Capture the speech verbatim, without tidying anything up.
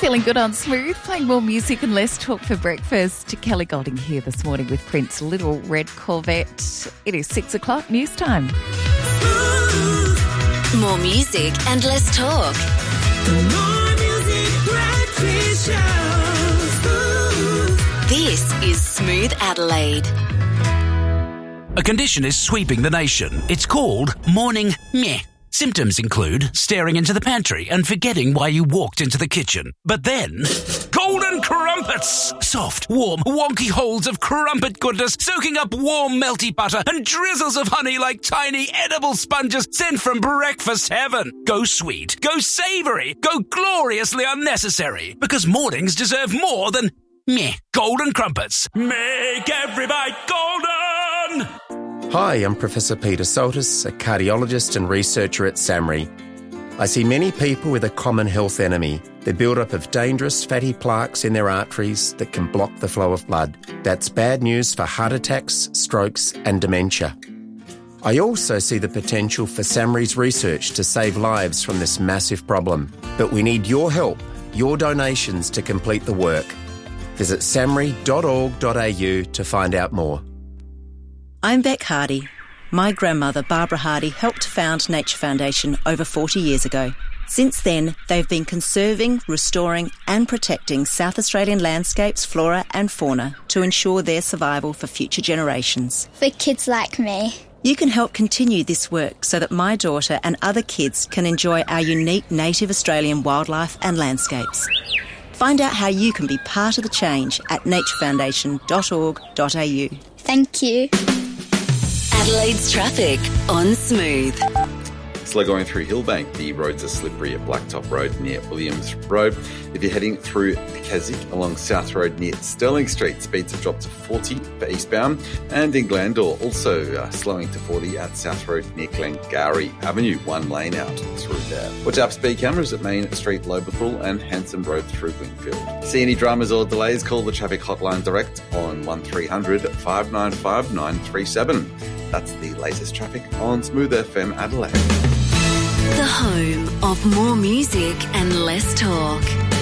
Feeling good on Smooth, playing more music and less talk for breakfast. Kelly Golding here this morning with Prince Little Red Corvette. It is six o'clock news time. More music and less talk. More music breakfast show. This is Smooth Adelaide. A condition is sweeping the nation. It's called morning meh. Symptoms include staring into the pantry and forgetting why you walked into the kitchen. But then, golden crumpets! Soft, warm, wonky holes of crumpet goodness soaking up warm, melty butter and drizzles of honey like tiny edible sponges sent from breakfast heaven. Go sweet, go savoury, go gloriously unnecessary. Because mornings deserve more than meh. Golden crumpets. Make every bite golden! Hi, I'm Professor Peter Soltis, a cardiologist and researcher at SAHMRI. I see many people with a common health enemy, the build-up of dangerous fatty plaques in their arteries that can block the flow of blood. That's bad news for heart attacks, strokes and dementia. I also see the potential for SAHMRI's research to save lives from this massive problem. But we need your help, your donations to complete the work. Visit samri dot org dot a u to find out more. I'm Beck Hardy. My grandmother, Barbara Hardy, helped found Nature Foundation over forty years ago. Since then, they've been conserving, restoring and protecting South Australian landscapes, flora and fauna to ensure their survival for future generations. For kids like me. You can help continue this work so that my daughter and other kids can enjoy our unique native Australian wildlife and landscapes. Find out how you can be part of the change at nature foundation dot org dot a u. Thank you. Adelaide's traffic on Smooth. Slow going through Hillbank. The roads are slippery at Blacktop Road near Williams Road. If you're heading through Keswick along South Road near Stirling Street, speeds have dropped to forty for eastbound. And in Glandore, also uh, slowing to forty at South Road near Glengarry Avenue, one lane out through there. Watch out for speed cameras at Main Street, Lobethal and Hanson Road through Wingfield. See any dramas or delays, call the traffic hotline direct on one three hundred, five nine five, nine three seven. That's the latest traffic on Smooth F M Adelaide. The home of more music and less talk.